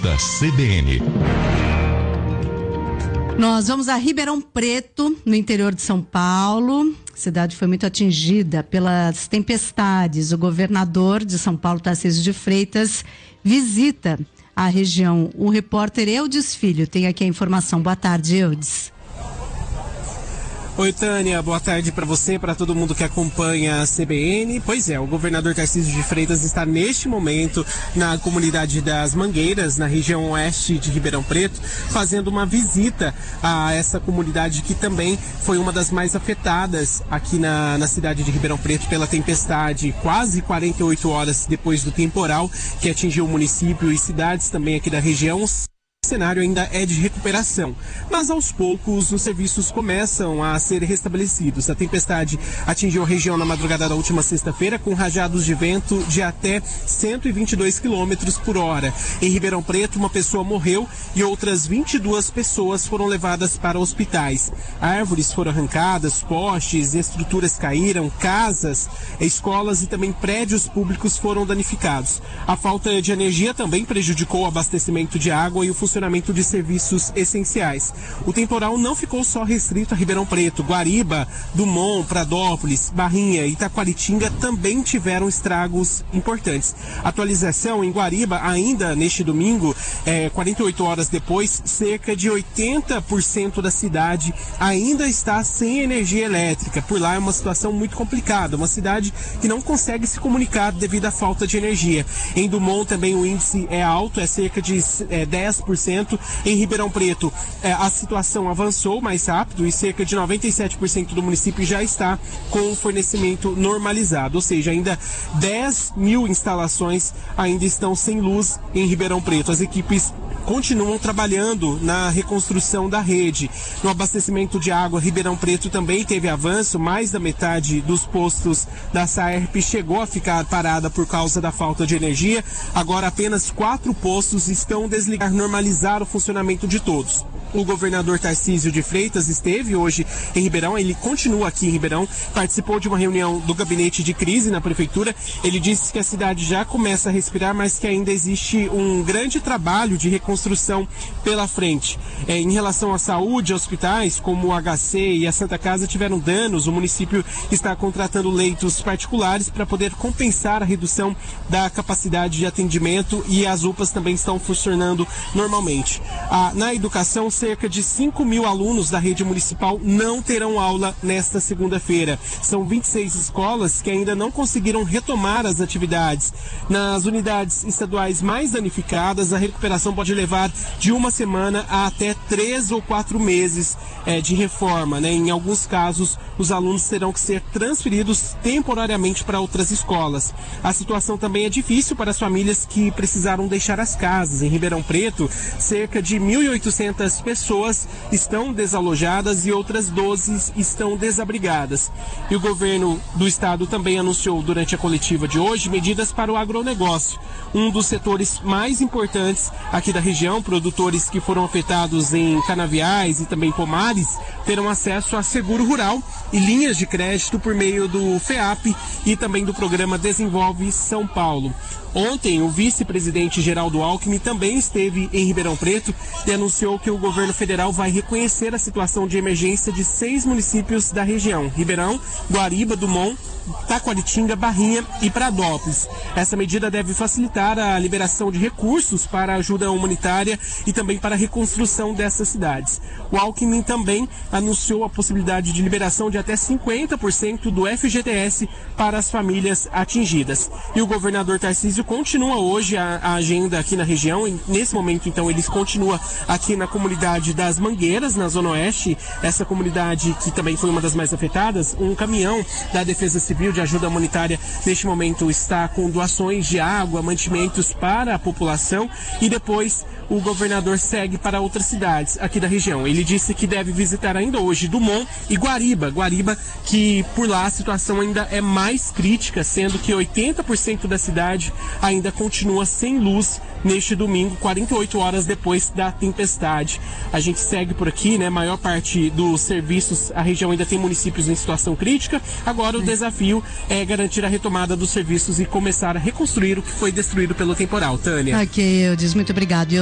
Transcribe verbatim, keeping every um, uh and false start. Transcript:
Repórter C B N. Nós vamos a Ribeirão Preto, no interior de São Paulo. A cidade foi muito atingida pelas tempestades. O governador de São Paulo, Tarcísio de Freitas, visita a região. O repórter Eudes Filho tem aqui a informação. Boa tarde, Eudes. Oi, Tânia, boa tarde para você, para todo mundo que acompanha a C B N. Pois é, o governador Tarcísio de Freitas está neste momento na comunidade das Mangueiras, na região oeste de Ribeirão Preto, fazendo uma visita a essa comunidade que também foi uma das mais afetadas aqui na, na cidade de Ribeirão Preto pela tempestade, quase quarenta e oito horas depois do temporal que atingiu o município e cidades também aqui da região. O cenário ainda é de recuperação, mas aos poucos os serviços começam a ser restabelecidos. A tempestade atingiu a região na madrugada da última sexta-feira com rajados de vento de até cento e vinte e dois quilômetros por hora. Em Ribeirão Preto, uma pessoa morreu e outras vinte e duas pessoas foram levadas para hospitais. Árvores foram arrancadas, postes, estruturas caíram, casas, escolas e também prédios públicos foram danificados. A falta de energia também prejudicou o abastecimento de água e o funcionamento de serviços essenciais. O temporal não ficou só restrito a Ribeirão Preto. Guariba, Dumont, Pradópolis, Barrinha e Taquaritinga também tiveram estragos importantes. Atualização em Guariba, ainda neste domingo, é, quarenta e oito horas depois, cerca de oitenta por cento da cidade ainda está sem energia elétrica. Por lá é uma situação muito complicada, uma cidade que não consegue se comunicar devido à falta de energia. Em Dumont também o índice é alto, é cerca de é, dez por cento. Em Ribeirão Preto, eh, a situação avançou mais rápido e cerca de noventa e sete por cento do município já está com o fornecimento normalizado, ou seja, ainda dez mil instalações ainda estão sem luz em Ribeirão Preto. As equipes continuam trabalhando na reconstrução da rede. No abastecimento de água, Ribeirão Preto também teve avanço, mais da metade dos postos da Saerp chegou a ficar parada por causa da falta de energia. Agora apenas quatro postos estão desligados, normalizar o funcionamento de todos. O governador Tarcísio de Freitas esteve hoje em Ribeirão, ele continua aqui em Ribeirão, participou de uma reunião do gabinete de crise na prefeitura. Ele disse que a cidade já começa a respirar, mas que ainda existe um grande trabalho de reconstrução pela frente. É, em relação à saúde, hospitais como o H C e a Santa Casa tiveram danos. O município está contratando leitos particulares para poder compensar a redução da capacidade de atendimento e as U P As também estão funcionando normalmente. Ah, na educação, cerca de cinco mil alunos da rede municipal não terão aula nesta segunda-feira. São vinte e seis escolas que ainda não conseguiram retomar as atividades. Nas unidades estaduais mais danificadas, a recuperação pode levar de uma semana a até três ou quatro meses é, de reforma, né? Em alguns casos, os alunos terão que ser transferidos temporariamente para outras escolas. A situação também é difícil para as famílias que precisaram deixar as casas. Em Ribeirão Preto, cerca de mil e oitocentas pessoas estão desalojadas e outras doze estão desabrigadas. E o governo do estado também anunciou durante a coletiva de hoje medidas para o agronegócio, um dos setores mais importantes aqui da região. Produtores que foram afetados em canaviais e também pomares terão acesso a seguro rural e linhas de crédito por meio do FEAP e também do programa Desenvolve São Paulo. Ontem, o vice-presidente Geraldo Alckmin também esteve em Ribeirão Preto e anunciou que o governo federal vai reconhecer a situação de emergência de seis municípios da região: Ribeirão, Guariba, Dumont, Taquaritinga, Barrinha e Pradópolis. Essa medida deve facilitar a liberação de recursos para ajuda humanitária e também para a reconstrução dessas cidades. O Alckmin também anunciou a possibilidade de liberação de até cinquenta por cento do F G T S para as famílias atingidas. E o governador Tarcísio continua hoje a, a agenda aqui na região. E nesse momento, então, ele continua aqui na comunidade das Mangueiras, na Zona Oeste, essa comunidade que também foi uma das mais afetadas. Um caminhão da Defesa Civil de ajuda humanitária neste momento está com doações de água, mantimentos para a população, e depois o governador segue para outras cidades aqui da região. Ele disse que deve visitar ainda hoje Dumont e Guariba. Guariba, que por lá a situação ainda é mais crítica, sendo que oitenta por cento da cidade ainda continua sem luz neste domingo, quarenta e oito horas depois da tempestade. A gente segue por aqui, né? A maior parte dos serviços, a região ainda tem municípios em situação crítica. Agora o desafio é garantir a retomada dos serviços e começar a reconstruir o que foi destruído pelo temporal. Tânia. Ok, Eudes, muito obrigado.